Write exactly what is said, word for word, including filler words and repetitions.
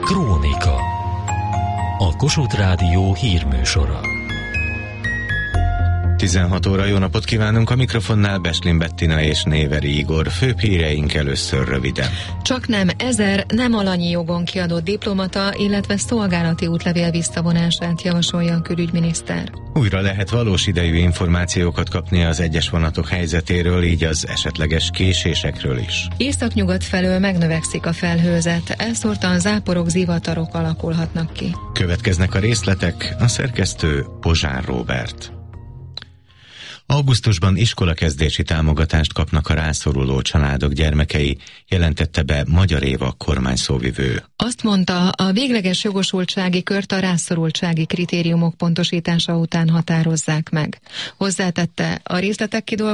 Krónika. A Kossuth Rádió hírműsora. tizenhat óra, jó napot kívánunk, a mikrofonnál Beslin Bettina és Néveri Igor. Főbb híreink először röviden. Csak nem ezer nem alanyi jogon kiadott diplomata, illetve szolgálati útlevél visszavonását javasolja a külügyminiszter. Újra lehet valós idejű információkat kapni az egyes vonatok helyzetéről, így az esetleges késésekről is. Északnyugat felől megnövekszik a felhőzet, elszórtan záporok, zivatarok alakulhatnak ki. Következnek a részletek, a szerkesztő Pozsár Róbert. Augusztusban iskolakezdési támogatást kapnak a rászoruló családok gyermekei, jelentette be Magyar Éva kormányszóvivő. Azt mondta, a végleges jogosultsági kört a rászorultsági kritériumok pontosítása után határozzák meg. Hozzátette, a részletek kidolgozása